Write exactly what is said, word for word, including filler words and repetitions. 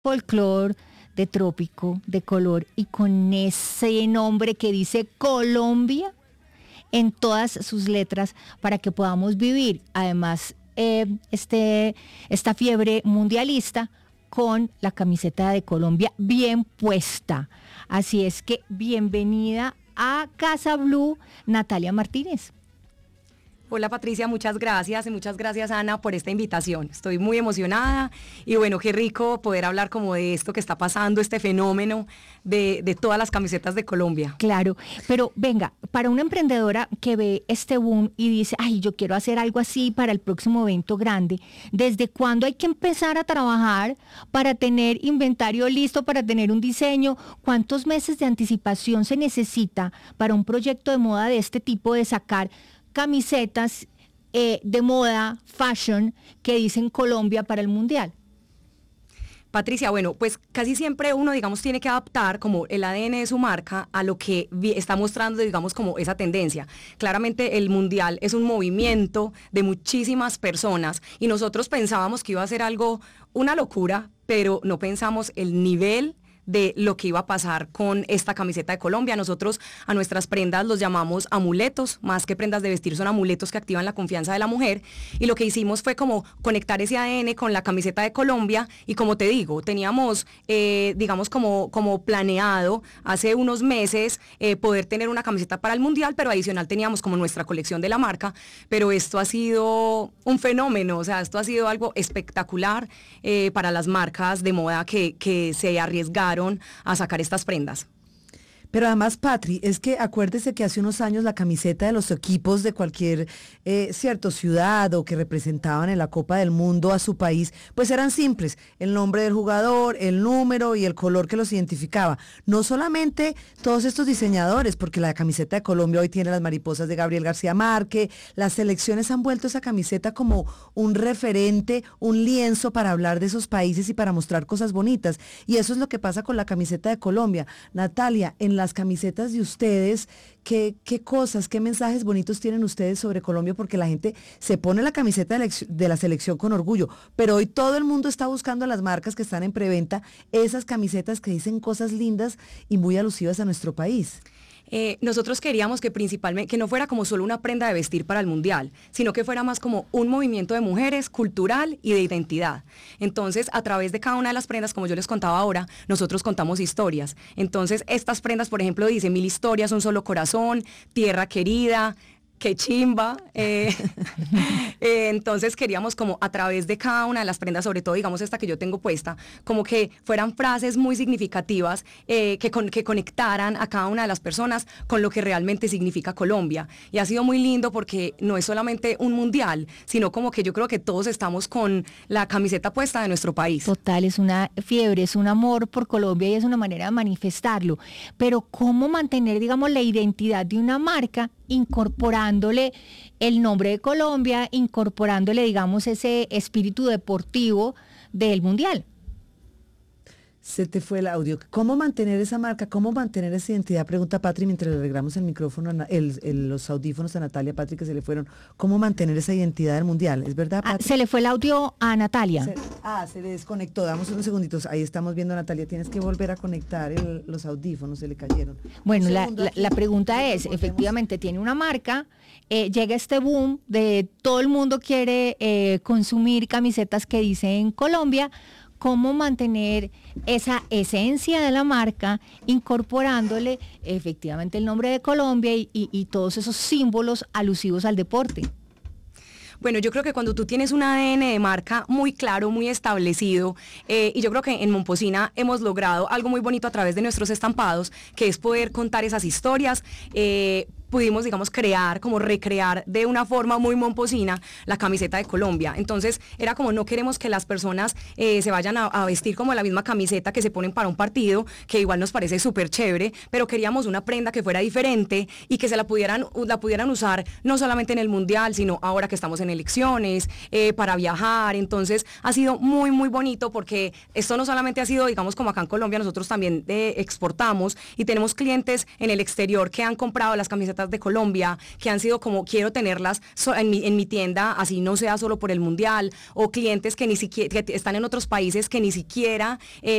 folclor de trópico, de color y con ese nombre que dice Colombia en todas sus letras para que podamos vivir además eh, este, esta fiebre mundialista con la camiseta de Colombia bien puesta. Así es que bienvenida a Casa Blue, Natalia Martínez. Hola Patricia, muchas gracias y muchas gracias Ana por esta invitación. Estoy muy emocionada y bueno, qué rico poder hablar como de esto que está pasando, este fenómeno de, de todas las camisetas de Colombia. Claro, pero venga, para una emprendedora que ve este boom y dice, ay, yo quiero hacer algo así para el próximo evento grande, ¿desde cuándo hay que empezar a trabajar para tener inventario listo, para tener un diseño? ¿Cuántos meses de anticipación se necesita para un proyecto de moda de este tipo de sacar camisetas eh, de moda, fashion, que dicen Colombia para el Mundial? Patricia, bueno, pues casi siempre uno, digamos, tiene que adaptar como el A D N de su marca a lo que está mostrando, digamos, como esa tendencia. Claramente el Mundial es un movimiento de muchísimas personas y nosotros pensábamos que iba a ser algo, una locura, pero no pensamos el nivel de lo que iba a pasar con esta camiseta de Colombia. Nosotros a nuestras prendas los llamamos amuletos, más que prendas de vestir, son amuletos que activan la confianza de la mujer, y lo que hicimos fue como conectar ese A D N con la camiseta de Colombia, y como te digo, teníamos, eh, digamos, como, como planeado hace unos meses eh, poder tener una camiseta para el Mundial, pero adicional teníamos como nuestra colección de la marca, pero esto ha sido un fenómeno, o sea, esto ha sido algo espectacular eh, para las marcas de moda que, que se arriesgaron a sacar estas prendas. Pero además, Patri, es que acuérdese que hace unos años la camiseta de los equipos de cualquier eh, cierto ciudad o que representaban en la Copa del Mundo a su país, pues eran simples, el nombre del jugador, el número y el color que los identificaba. No solamente todos estos diseñadores, porque la camiseta de Colombia hoy tiene las mariposas de Gabriel García Márquez, las selecciones han vuelto esa camiseta como un referente, un lienzo para hablar de esos países y para mostrar cosas bonitas. Y eso es lo que pasa con la camiseta de Colombia. Natalia, en la las camisetas de ustedes, ¿qué, qué cosas, qué mensajes bonitos tienen ustedes sobre Colombia? Porque la gente se pone la camiseta de la, de la selección con orgullo, pero hoy todo el mundo está buscando a las marcas que están en preventa esas camisetas que dicen cosas lindas y muy alusivas a nuestro país. Eh, nosotros queríamos que principalmente, que no fuera como solo una prenda de vestir para el Mundial, sino que fuera más como un movimiento de mujeres, cultural y de identidad. Entonces, a través de cada una de las prendas, como yo les contaba ahora, nosotros contamos historias. Entonces, estas prendas, por ejemplo, dicen Mil historias, un solo corazón, tierra querida, qué chimba, eh, eh, entonces queríamos como a través de cada una de las prendas, sobre todo digamos esta que yo tengo puesta, como que fueran frases muy significativas eh, que, con, que conectaran a cada una de las personas con lo que realmente significa Colombia, y ha sido muy lindo porque no es solamente un mundial, sino como que yo creo que todos estamos con la camiseta puesta de nuestro país. Total, es una fiebre, es un amor por Colombia y es una manera de manifestarlo, pero ¿cómo mantener, digamos, la identidad de una marca incorporándole el nombre de Colombia, incorporándole, digamos, ese espíritu deportivo del Mundial? Se te fue el audio. ¿Cómo mantener esa marca? ¿Cómo mantener esa identidad? Pregunta Patri mientras le arreglamos el micrófono, el, el, los audífonos a Natalia, Patri, que se le fueron. ¿Cómo mantener esa identidad del Mundial? ¿Es verdad, Patri? Ah, se le fue el audio a Natalia. Se, ah, se le desconectó. Damos unos segunditos. Ahí estamos viendo a Natalia. Tienes que volver a conectar el, los audífonos, se le cayeron. Bueno, la, la, la pregunta es, efectivamente, tiene una marca, eh, llega este boom de todo el mundo quiere eh, consumir camisetas que dicen Colombia. ¿Cómo mantener esa esencia de la marca incorporándole efectivamente el nombre de Colombia y, y, y todos esos símbolos alusivos al deporte? Bueno, yo creo que cuando tú tienes un A D N de marca muy claro, muy establecido, eh, y yo creo que en Momposina hemos logrado algo muy bonito a través de nuestros estampados, que es poder contar esas historias. Eh, pudimos, digamos, crear, como recrear de una forma muy momposina la camiseta de Colombia. Entonces, era como no queremos que las personas eh, se vayan a, a vestir como la misma camiseta que se ponen para un partido, que igual nos parece súper chévere, pero queríamos una prenda que fuera diferente y que se la pudieran, la pudieran usar no solamente en el Mundial, sino ahora que estamos en elecciones, eh, para viajar. Entonces, ha sido muy, muy bonito porque esto no solamente ha sido, digamos, como acá en Colombia, nosotros también eh, exportamos y tenemos clientes en el exterior que han comprado las camisetas camisetas de Colombia, que han sido como, quiero tenerlas so- en, mi, en mi tienda, así no sea solo por el Mundial, o clientes que ni siquiera, que están en otros países que ni siquiera... Eh,